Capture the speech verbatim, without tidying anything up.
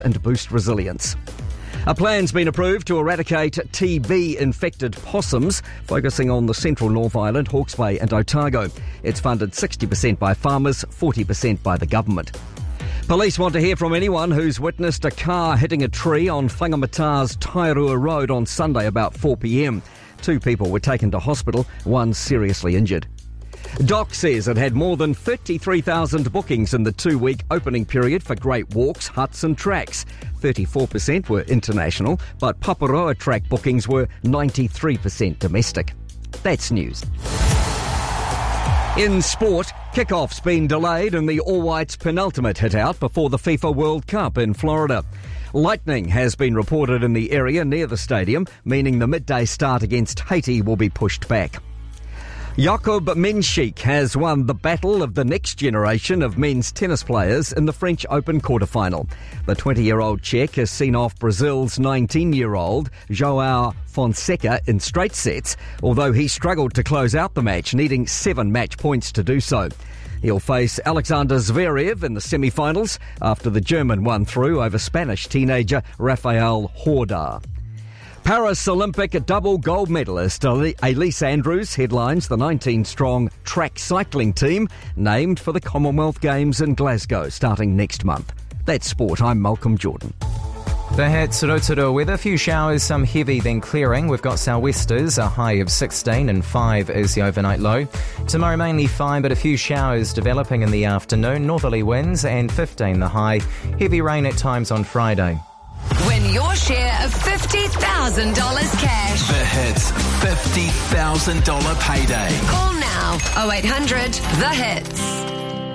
and boost resilience. A plan's been approved to eradicate T B-infected possums, focusing on the central North Island, Hawke's Bay and Otago. It's funded sixty percent by farmers, forty percent by the government. Police want to hear from anyone who's witnessed a car hitting a tree on Whangamata's Tairua Road on Sunday about four p.m. Two people were taken to hospital, one seriously injured. Doc says it had more than thirty-three thousand bookings in the two-week opening period for Great Walks, Huts and Tracks. thirty-four percent were international, but Paparoa track bookings were ninety-three percent domestic. That's news. In sport, kick-off's been delayed and the All Whites' penultimate hit out before the FIFA World Cup in Florida. Lightning has been reported in the area near the stadium, meaning the midday start against Haiti will be pushed back. Jakub Mensik has won the battle of the next generation of men's tennis players in the French Open quarter-final. The twenty-year-old Czech has seen off Brazil's nineteen-year-old João Fonseca in straight sets, although he struggled to close out the match, needing seven match points to do so. He'll face Alexander Zverev in the semi-finals after the German won through over Spanish teenager Rafael Horda. Paris Olympic double gold medalist Elise Andrews headlines the nineteen-strong track cycling team named for the Commonwealth Games in Glasgow starting next month. That's sport. I'm Malcolm Jordan. The Hits Rotorua weather, a few showers, some heavy then clearing. We've got sou'westers, a high of sixteen and five is the overnight low. Tomorrow mainly fine but a few showers developing in the afternoon, northerly winds and fifteen the high. Heavy rain at times on Friday. Win your share of fifty thousand dollars cash. The Hits fifty thousand dollars payday. Call now oh eight hundred the hits.